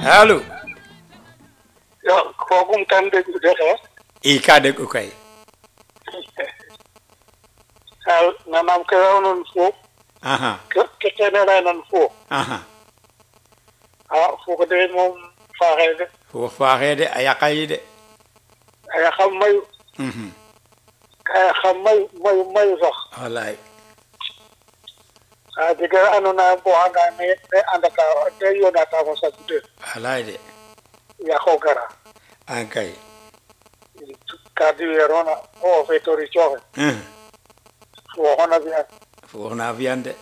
allo yo kookum tan dégg de xeex i ka deg u kay nanam ke noon foof aha ke tenera nan foof aha foof de moom faaxee de fo faaxe de a yaqa yi de aya xam mayu kaya xam mayu sax wallaay a jega andoona bo anga me andata de yonata fo sakude wallaay de yaqo gara an kay ka diweerona o feetori cooxe waxona fi'an fo na fiyan de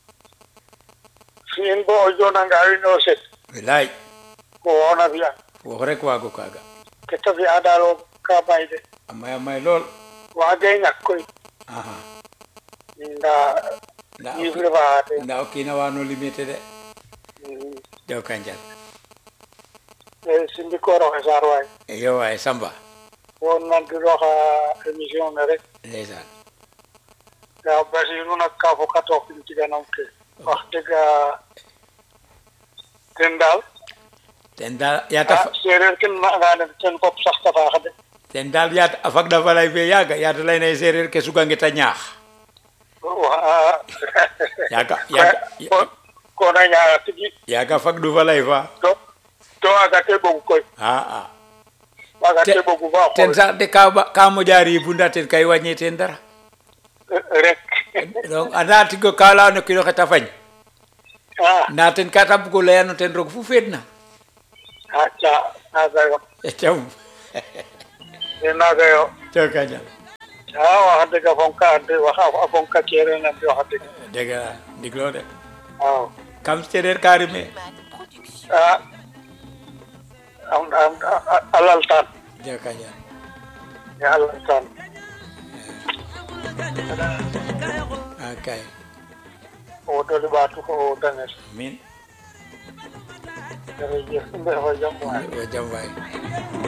fi'in bo o jonanga wiin o set wallaay ko waxona fi'an fo rek waago kaaga ke ta fi'a daal o ka may de a maya may lool waage ñak koy aha ndaa yifre faa de nda o kiina wano limité de jaw kanjal sindikooroxe Sarr waay iyo waay Samba wo nandilooxa émission ne rek ndeysaan ndaa Basiru nak ka fokatooxin tiganam ke wax dëgg ten daal ten daal yaata seereer ken nanga nen ten fop sax ta faaxa de ten daal yaata a fagda falay fe yaaga yaata layna ye seereer ke sugange ta ñaax kona ñaaxa tigi yaaga fagdu falay fa to waaga te ɓogu koy a waaga te ɓogu fa ten sax de ka moƴa riibunda ten kay wañe ten dara rek donc anda tigo ka leyano kiino xe ta fañ nda ten ka ta bugo leyano ten roog fu feed na aca naaga yo cam naaga yo jokañal wax dëgg a fonka ceere nan de wax dëgg dega ndiglo de waaw kam sereer ka rime a laltaan jokañal a laltaan akay o doli ɓaatu ko o danes min jerejef i ndefa jam waay o jam waay